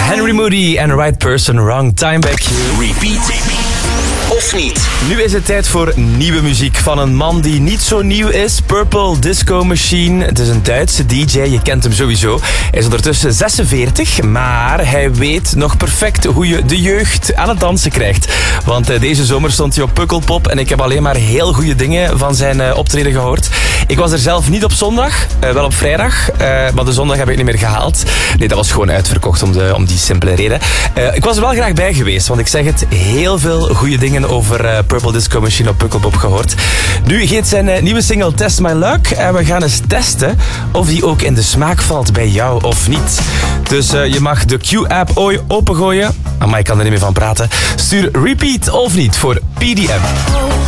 Henry Moody en Right Person, Wrong Time Back. Repeat. Of niet? Nu is het tijd voor nieuwe muziek van een man die niet zo nieuw is. Purple Disco Machine. Het is een Duitse DJ, je kent hem sowieso. Hij is ondertussen 46, maar hij weet nog perfect hoe je de jeugd aan het dansen krijgt. Want deze zomer stond hij op Pukkelpop en ik heb alleen maar heel goede dingen van zijn optreden gehoord. Ik was er zelf niet op zondag, wel op vrijdag, maar de zondag heb ik niet meer gehaald. Nee, dat was gewoon uitverkocht om die simpele reden. Ik was er wel graag bij geweest, want ik zeg het, heel veel goede dingen over Purple Disco Machine op Pukkelpop gehoord. Nu geeft zijn nieuwe single Test My Luck en we gaan eens testen of die ook in de smaak valt bij jou of niet. Dus je mag de Q-app opengooien. Maar ik kan er niet meer van praten. Stuur repeat of niet voor PDM.